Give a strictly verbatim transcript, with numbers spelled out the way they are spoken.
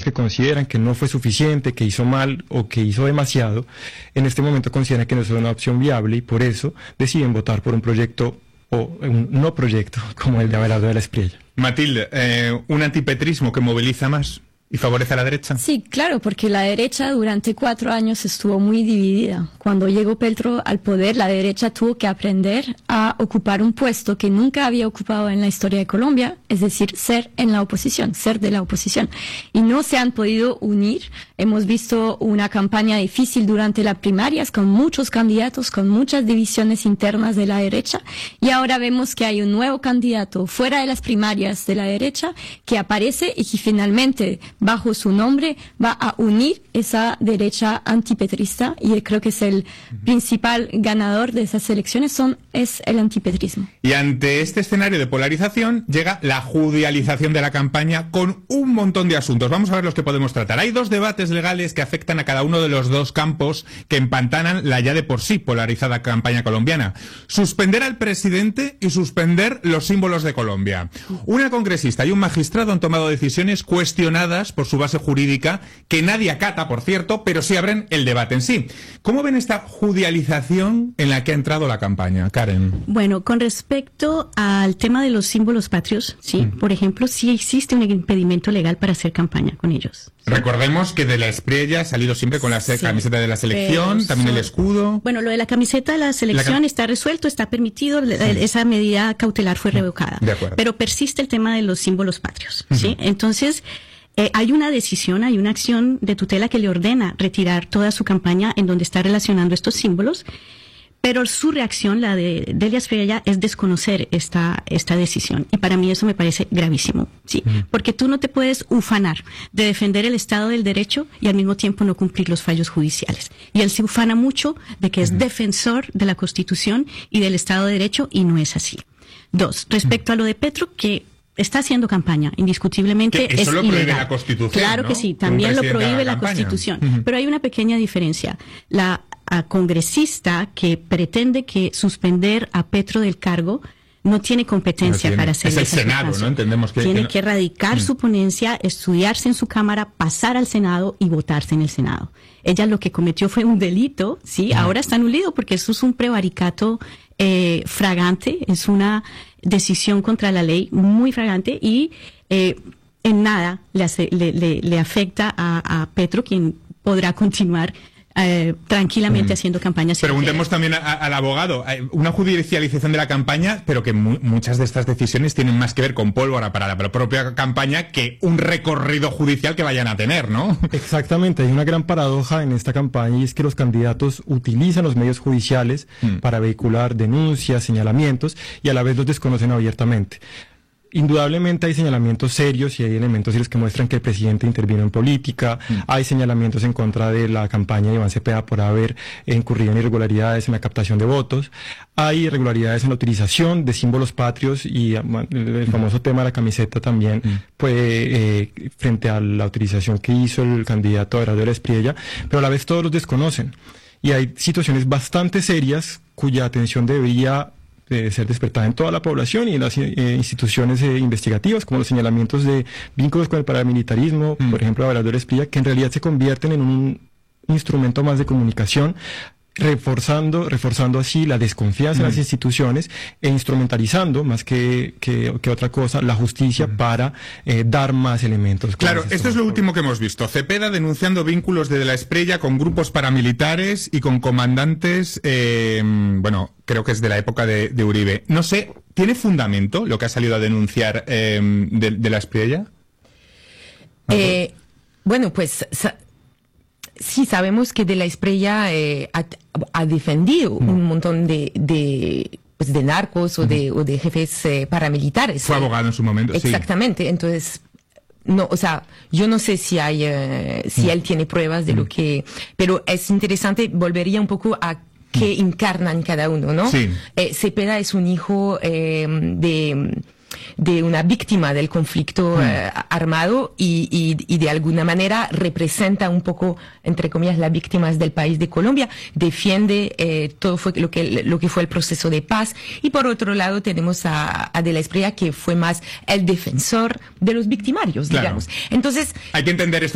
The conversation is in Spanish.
que consideran que no fue suficiente, que hizo mal o que hizo demasiado, en este momento consideran que no es una opción viable y por eso deciden votar por un proyecto o un no proyecto como el de Abelardo de la Espriella. Matilde, eh, ¿un antipetrismo que moviliza más y favorece a la derecha? Sí, claro, porque la derecha durante cuatro años estuvo muy dividida. Cuando llegó Petro al poder, la derecha tuvo que aprender a ocupar un puesto que nunca había ocupado en la historia de Colombia, es decir, ser en la oposición, ser de la oposición. Y no se han podido unir. Hemos visto una campaña difícil durante las primarias, con muchos candidatos, con muchas divisiones internas de la derecha. Y ahora vemos que hay un nuevo candidato fuera de las primarias de la derecha que aparece y que finalmente, bajo su nombre, va a unir esa derecha antipetrista, y creo que es el uh-huh. principal ganador de esas elecciones, son, es el antipetrismo. Y ante este escenario de polarización llega la judicialización de la campaña con un montón de asuntos. Vamos a ver los que podemos tratar. Hay dos debates legales que afectan a cada uno de los dos campos que empantanan la ya de por sí polarizada campaña colombiana. Suspender al presidente y suspender los símbolos de Colombia. Una congresista y un magistrado han tomado decisiones cuestionadas por su base jurídica, que nadie acata, por cierto, pero sí abren el debate en sí. ¿Cómo ven esta judicialización en la que ha entrado la campaña, Karen? Bueno, con respecto al tema de los símbolos patrios, sí, mm. por ejemplo, sí existe un impedimento legal para hacer campaña con ellos. ¿Sí? Recordemos que de la Espriella ha salido siempre con la sí. camiseta de la selección, pero también son... el escudo. Bueno, lo de la camiseta de la selección la... está resuelto, está permitido, sí. esa medida cautelar fue revocada. De acuerdo. Pero persiste el tema de los símbolos patrios, ¿sí? Uh-huh. Entonces, Eh, hay una decisión, hay una acción de tutela que le ordena retirar toda su campaña en donde está relacionando estos símbolos, pero su reacción, la de Delia Espriella, es desconocer esta esta decisión. Y para mí eso me parece gravísimo, ¿sí? Mm. Porque tú no te puedes ufanar de defender el Estado del Derecho y al mismo tiempo no cumplir los fallos judiciales. Y él se ufana mucho de que es mm. defensor de la Constitución y del Estado de Derecho, y no es así. Dos, respecto mm. a lo de Petro, que está haciendo campaña, indiscutiblemente que eso es lo ilegal. Prohíbe la Constitución, claro ¿no? que sí, también lo prohíbe la, la Constitución. Uh-huh. Pero hay una pequeña diferencia. La a, congresista que pretende que suspender a Petro del cargo no tiene competencia no tiene. para hacer es el esa Senado, ¿no? Entendemos que tiene que, no... que radicar uh-huh. su ponencia, estudiarse en su Cámara, pasar al Senado y votarse en el Senado. Ella lo que cometió fue un delito, sí, uh-huh. ahora está anulado porque eso es un prevaricato eh, fragante, es una decisión contra la ley muy fragante y eh, en nada le, hace, le, le, le afecta a, a Petro, quien podrá continuar eh, tranquilamente mm. haciendo campaña. Preguntemos también a, al abogado, una judicialización de la campaña, pero que mu muchas de estas decisiones tienen más que ver con pólvora para la propia campaña que un recorrido judicial que vayan a tener, ¿no? Exactamente, hay una gran paradoja en esta campaña y es que los candidatos utilizan los medios judiciales mm. para vehicular denuncias, señalamientos y a la vez los desconocen abiertamente. Indudablemente hay señalamientos serios y hay elementos serios que muestran que el presidente intervino en política, mm. hay señalamientos en contra de la campaña de Iván Cepeda por haber incurrido en irregularidades en la captación de votos, hay irregularidades en la utilización de símbolos patrios y el famoso tema de la camiseta también, mm. pues eh, frente a la utilización que hizo el candidato Abelardo de la Espriella, pero a la vez todos los desconocen y hay situaciones bastante serias cuya atención debería de ser despertada en toda la población y en las eh, instituciones eh, investigativas, como los señalamientos de vínculos con el paramilitarismo, mm. por ejemplo, Abelardo de la Espriella, que en realidad se convierten en un instrumento más de comunicación, reforzando reforzando así la desconfianza mm. en las instituciones e instrumentalizando más que, que, que otra cosa la justicia mm. para eh, dar más elementos. Claro, esto es lo último que hemos visto. Cepeda denunciando vínculos de, de la Espriella con grupos paramilitares y con comandantes, eh, bueno, creo que es de la época de, de Uribe. No sé, ¿tiene fundamento lo que ha salido a denunciar eh, de, de la Espriella? Eh, bueno, pues... Sí, sabemos que de la Espriella eh, ha, ha defendido mm. un montón de, de, pues de narcos o, mm. de, o de jefes eh, paramilitares. Fue abogado en su momento. Exactamente, sí. Entonces, no, o sea, yo no sé si hay, eh, si mm. él tiene pruebas de mm. lo que, pero es interesante, volvería un poco a qué mm. encarnan cada uno, ¿no? Sí. Eh, Cepeda es un hijo eh, de... de una víctima del conflicto mm. eh, armado y, y, y de alguna manera representa un poco, entre comillas, las víctimas del país de Colombia, defiende eh, todo fue lo que lo que fue el proceso de paz, y por otro lado tenemos a, a De la Espriella, que fue más el defensor de los victimarios, claro. digamos. Entonces, hay que entender esto